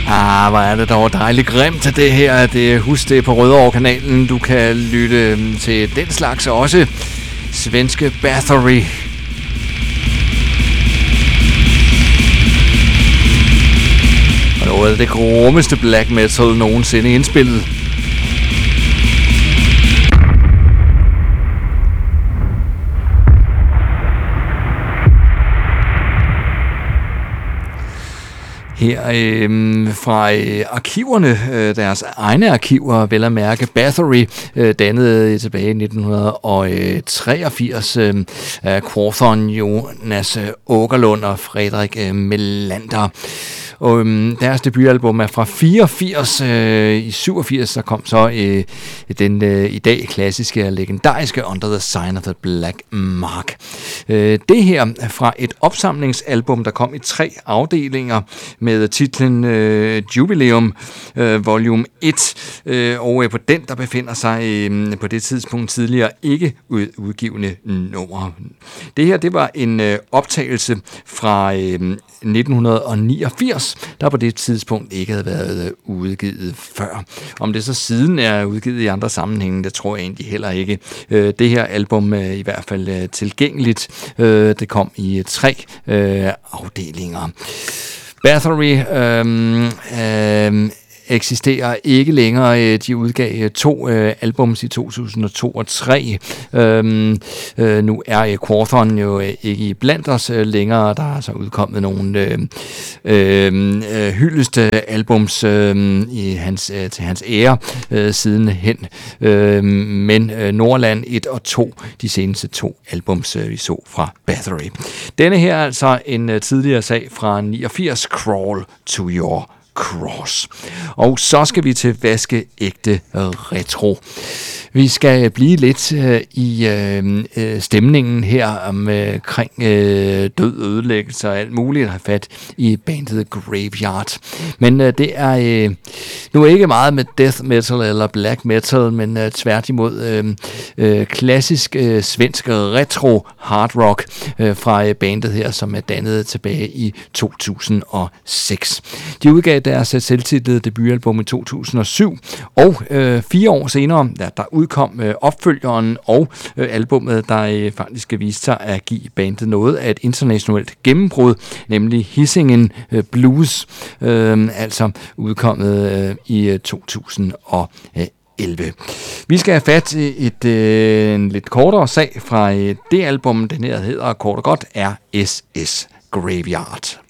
Hvor er det dog dejligt grimt det her. Husk det på Rødovre-kanalen. Du kan lytte til den slags også. Svenske Bathory. Og noget af det grummeste black metal nogensinde indspillet. Her fra arkiverne, deres egne arkiver, vel at mærke, Bathory, dannet tilbage i 1983 af Quorthon, Jonas Åkerlund og Frederik Melander. Og deres debutalbum er fra 84. I 87 der kom så den i dag klassiske og legendariske Under the Sign of the Black Mark. Det her er fra et opsamlingsalbum, der kom i 3 afdelinger med titlen Jubileum Volume 1. Og på den der befinder sig på det tidspunkt tidligere ikke udgivne numre. Det her det var en optagelse fra 1989, der på det tidspunkt ikke havde været udgivet før. Om det så siden er udgivet i andre sammenhænge, det tror jeg egentlig heller ikke. Det her album er i hvert fald tilgængeligt. Det kom i 3 afdelinger. Bathory eksisterer ikke længere. De udgav 2 albums i 2002 og 2003. Nu er Quorthon jo ikke blandt os længere. Der er så udkommet nogle hyldeste albums til hans ære sidenhen. Men Nordland 1 og 2, de seneste 2 albums, vi så fra Bathory. Denne her er altså en tidligere sag fra 89, Crawl to Your Cross. Og så skal vi til vaskeægte retro. Vi skal blive lidt i stemningen her omkring død, ødelæggelse og alt muligt at have fat i bandet Graveyard. Men det er nu ikke meget med death metal eller black metal, men tværtimod klassisk svensk retro hard rock fra bandet her, som er dannet tilbage i 2006. De udgav deres selvtitlede debutalbum i 2007, og 4 år senere, der udkom opfølgeren og albummet, der faktisk viste sig at give bandet noget af et internationalt gennembrud, nemlig Hisingen Blues, altså udkommet i 2011. Vi skal have fat i en lidt kortere sag fra det album. Den her hedder kort og godt RSS Graveyard.